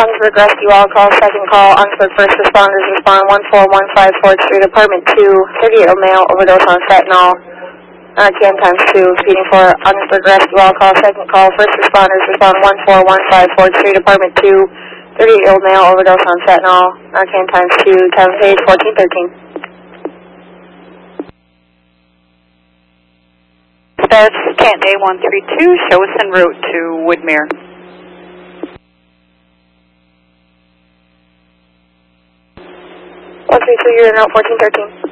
Augsburg Rescue, all call, second call, Augsburg First Responders, respond 14154 Street, Apartment 2, 38-year-old male, overdose on fentanyl, Narcan times 2, speeding for Augsburg Rescue, all call, second call, First Responders, respond 14154 Street, Apartment 2, 38-year-old male, overdose on fentanyl, Narcan times 2, time page 1413. That's Kent Day 132, show us en route to Woodmere. 132, you're in route 1413.